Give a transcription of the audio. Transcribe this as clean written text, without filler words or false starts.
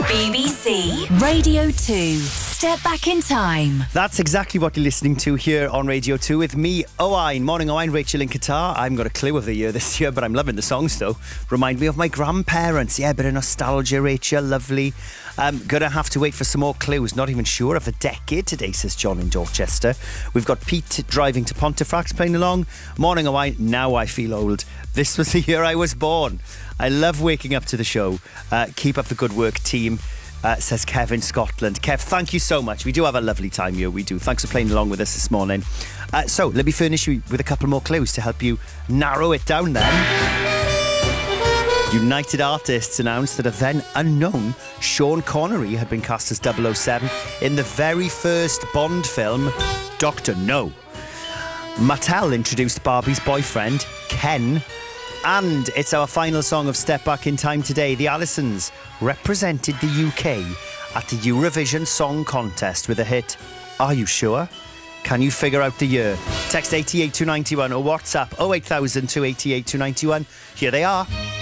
BBC Radio 2. Step back in time. That's exactly what you're listening to here on Radio 2 with me, Owain. Morning, Owain. Rachel in Qatar. I haven't got a clue of the year this year, but I'm loving the songs though. Remind me of my grandparents. Yeah, a bit of nostalgia, Rachel. Lovely. Gonna have to wait for some more clues. Not even sure of the decade today, says John in Dorchester. We've got Pete driving to Pontefract playing along. Morning, Owain. Now I feel old. This was the year I was born. I love waking up to the show. Keep up the good work, team. Says Kev in Scotland. Kev, thank you so much. We do have a lovely time here. We do. Thanks for playing along with us this morning. So let me furnish you with a couple more clues to help you narrow it down then. United Artists announced that a then unknown Sean Connery had been cast as 007 in the very first Bond film, Dr. No. Mattel introduced Barbie's boyfriend, Ken. And it's our final song of Step Back in Time today. The Allisons represented the UK at the Eurovision Song Contest with a hit, Are You Sure? Can you figure out the year? Text 88291 or WhatsApp 08000 288 291. Here they are.